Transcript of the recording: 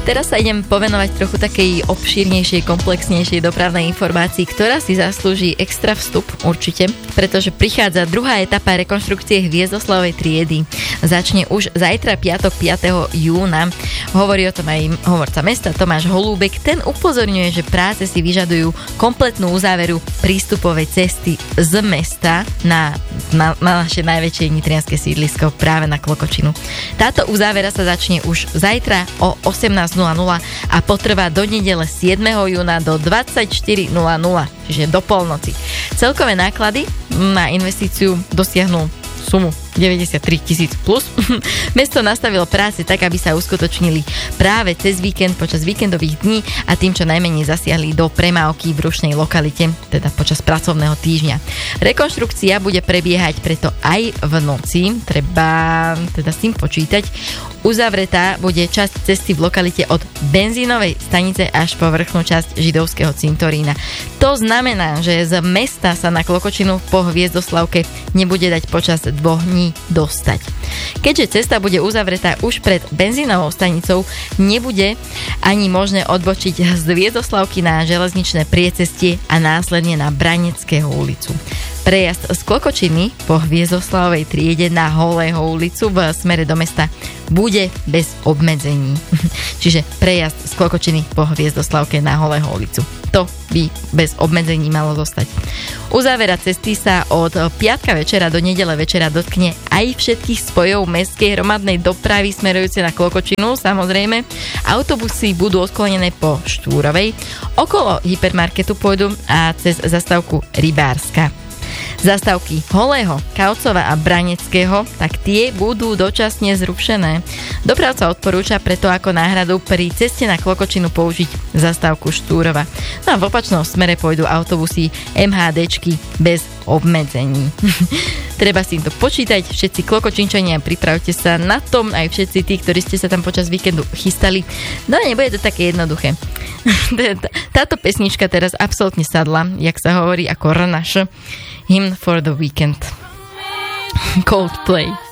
Teraz sa idem povenovať trochu takej obšírnejšej, komplexnejšej dopravnej informácii, ktorá si zaslúži extra vstup určite, pretože prichádza druhá etapa rekonštrukcie Hviezdoslavovej triedy. Začne už zajtra piatok 5. júna. Hovorí o tom aj hovorca mesta Tomáš Holúbek. Ten upozorňuje, že práce si vyžadujú kompletnú uzáveru prístupovej cesty z mesta na naše najväčšie nitrianske sídlisko práve na Klokočinu. Táto uzávera sa začne už zajtra o 18:00 a potrvá do nedele 7. júna do 24:00, čiže do polnoci. Celkové náklady na investíciu dosiahnu sumu 93 000 plus. Mesto nastavilo práce tak, aby sa uskutočnili práve cez víkend, počas víkendových dní a tým čo najmenej zasiahli do premávky v rušnej lokalite, teda počas pracovného týždňa. Rekonštrukcia bude prebiehať preto aj v noci, treba teda s tým počítať. Uzavretá bude časť cesty v lokalite od benzínovej stanice až po vrchnú časť židovského cintorína. To znamená, že z mesta sa na Klokočinu po Hviezdoslavke nebude dať počas 2 dní dostať. Keďže cesta bude uzavretá už pred benzínovou stanicou, nebude ani možné odbočiť z Hviezdoslavky na železničné priecestie a následne na Braneckého ulicu. Prejazd z Klokočiny po Hviezdoslavovej triede na Holého ulicu v smere do mesta bude bez obmedzení. Čiže prejazd z Klokočiny po Hviezdoslavke na Holého ulicu. To by bez obmedzení malo zostať. Uzávera cesty sa od piatka večera do nedele večera dotkne aj všetkých spojov mestskej hromadnej dopravy smerujúce na Klokočinu, samozrejme. Autobusy budú odklonené po Štúrovej, okolo hypermarketu pôjdu a cez zastávku Rybárska. Zastávky Holého, Kaucova a Braneckého, tak tie budú dočasne zrušené. Dopravca odporúča preto ako náhradu pri ceste na Klokočinu použiť zastávku Štúrova. No a v opačnom smere pôjdu autobusy MHDčky bez obmedzení. Treba si to počítať, všetci Klokočinčania, pripravte sa na tom, aj všetci tí, ktorí ste sa tam počas víkendu chystali. No a nebude to také jednoduché. Táto pesnička teraz absolútne sadla, jak sa hovorí, ako rnaš. Hymn for the Weekend. Coldplay.